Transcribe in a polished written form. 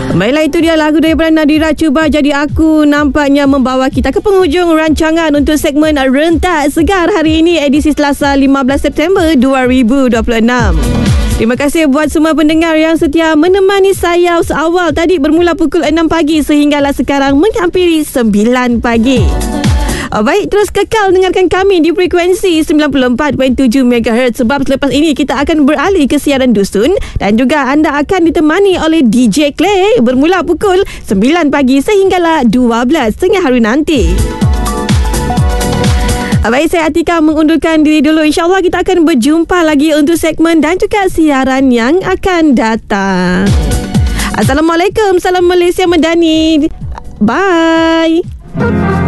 Baiklah, itu dia lagu daripada Nadira Cuba Jadi Aku, nampaknya membawa kita ke penghujung rancangan untuk segmen Rentak Segar hari ini, edisi Selasa 15 September 2026. Terima kasih buat semua pendengar yang setia menemani saya seawal tadi bermula pukul 6 pagi sehinggalah sekarang menghampiri 9 pagi. Baik, terus kekal dengarkan kami di frekuensi 94.7 MHz sebab selepas ini kita akan beralih ke siaran dusun dan juga anda akan ditemani oleh DJ Clay bermula pukul 9 pagi sehinggalah 12 tengah hari nanti. Baik, saya Atika mengundurkan diri dulu. InsyaAllah kita akan berjumpa lagi untuk segmen dan juga siaran yang akan datang. Assalamualaikum, salam Malaysia Madani. Bye.